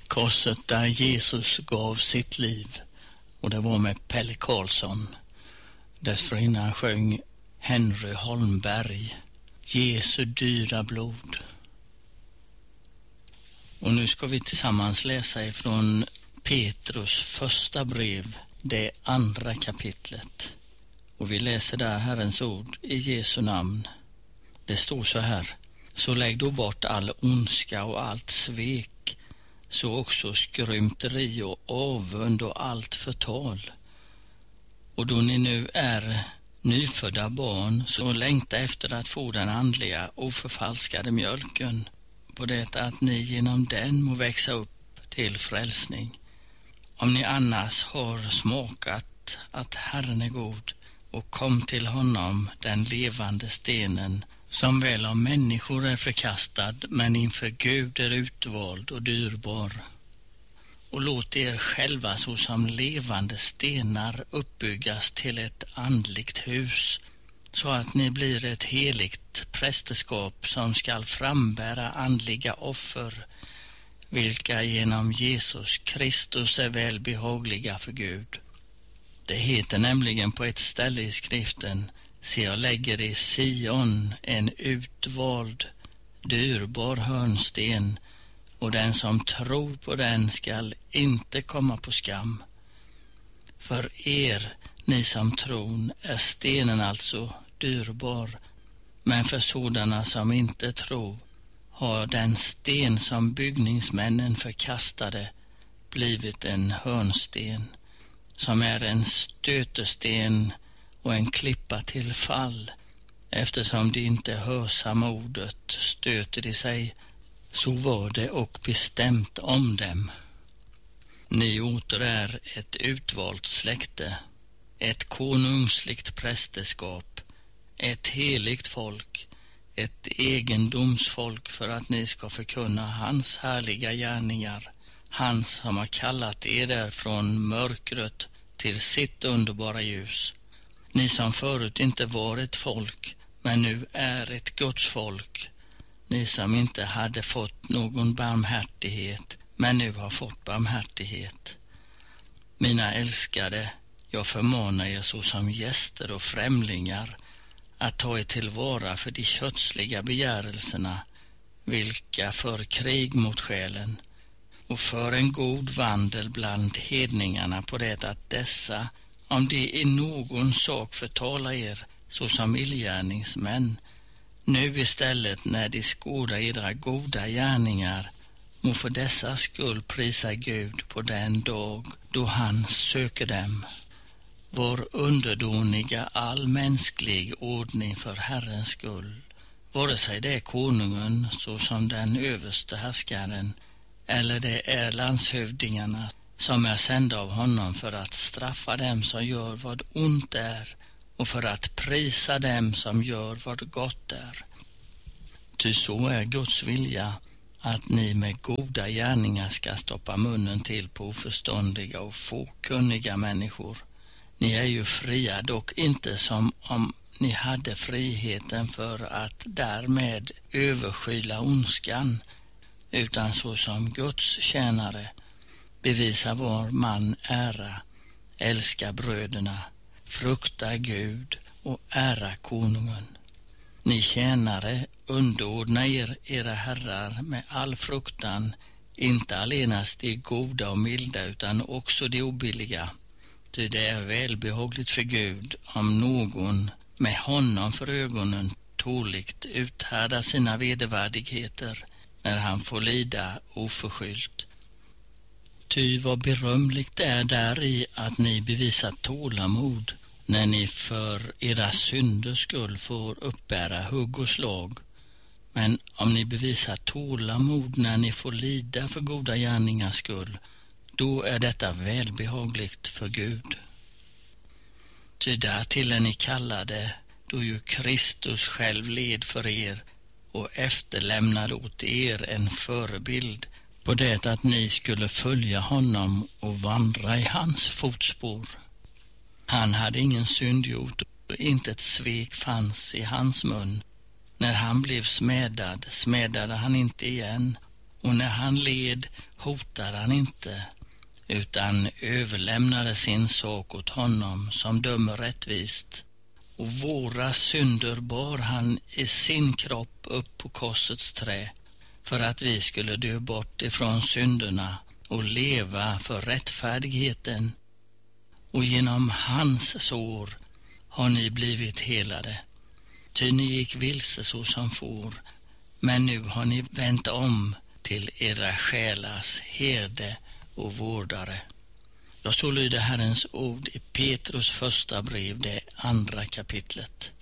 Korset där Jesus gav sitt liv, och det var med Pelle Karlsson. Dessförinnan sjöng Henry Holmberg Jesu dyra blod. Och nu ska vi tillsammans läsa ifrån Petrus första brev, det 2:a kapitlet. Och vi läser där Herrens ord i Jesu namn. Det står så här: så lägg då bort all ondska och allt svek, så också skrymteri och avund och allt förtal. Och då ni nu är nyfödda barn, så längta efter att få den andliga och förfalskade mjölken, på det att ni genom den må växa upp till frälsning. Om ni annars har smakat att Herren är god, och kom till honom, den levande stenen, som väl av människor är förkastad, men inför Gud är utvald och dyrbar. Och låt er själva såsom levande stenar uppbyggas till ett andligt hus, så att ni blir ett heligt prästerskap som skall frambära andliga offer, vilka genom Jesus Kristus är välbehagliga för Gud. Det heter nämligen på ett ställe i skriften: se, jag lägger i Sion en utvald, dyrbar hörnsten, och den som tror på den skall inte komma på skam. För er, ni som tron, är stenen alltså dyrbar, men för sådana som inte tror har den sten som byggningsmännen förkastade blivit en hörnsten, som är en stötesten och en klippa till fall. Eftersom de inte hörsamma ordet stöter de sig, så var det och bestämt om dem. Ni åter är ett utvalt släkte, ett konungsligt prästerskap, ett heligt folk, ett egendomsfolk, för att ni ska förkunna hans härliga gärningar, han som har kallat er där från mörkret till sitt underbara ljus. Ni som förut inte var ett folk, men nu är ett Guds folk. Ni som inte hade fått någon barmhärtighet, men nu har fått barmhärtighet. Mina älskade, jag förmanar er såsom gäster och främlingar att ta er tillvara för de kötsliga begärelserna, vilka för krig mot själen, och för en god vandel bland hedningarna, på det att dessa, om de i någon sak förtalar er såsom illgärningsmän, nu istället när de skådar edra goda gärningar, må för dessa skull prisa Gud på den dag då han söker dem. Var underdåniga all mänsklig ordning för Herrens skull, vare sig det är konungen såsom den överste härskaren, eller det är landshövdingarna som är sända av honom för att straffa dem som gör vad ont är, och för att prisa dem som gör vad gott är. Ty så är Guds vilja, att ni med goda gärningar ska stoppa munnen till på oförståndiga och fåkunniga människor. Ni är ju fria, dock inte som om ni hade friheten för att därmed överskyla ondskan, utan såsom Guds tjänare. Bevisa var man ära, älska bröderna, frukta Gud och ära konungen. Ni tjänare, underordna era herrar med all fruktan, inte allenast de goda och milda, utan också de obilliga. Ty det är välbehagligt för Gud om någon med honom för ögonen tåligt uthärdar sina vedervärdigheter, när han får lida oförskyllt. Ty vad berömligt är där i att ni bevisar tålamod, när ni för era synders skull får uppbära hugg och slag. Men om ni bevisar tålamod när ni får lida för goda gärningars skull, då är detta välbehagligt för Gud. Ty därtill är ni kallade, då ju Kristus själv led för er och efterlämnade åt er en förebild, på det att ni skulle följa honom och vandra i hans fotspår. Han hade ingen synd gjort, och inte ett svek fanns i hans mun. När han blev smädad, smädade han inte igen, och när han led hotade han inte, utan överlämnade sin sak åt honom som dömer rättvist. Och våra synder bar han i sin kropp upp på korsets trä, för att vi skulle dö bort ifrån synderna och leva för rättfärdigheten. Och genom hans sår har ni blivit helade. Ty ni gick vilse så som får, men nu har ni vänt om till era själars herde och vårdare. Ja, så lyder Herrens ord i Petrus första brev, det 2:a kapitlet.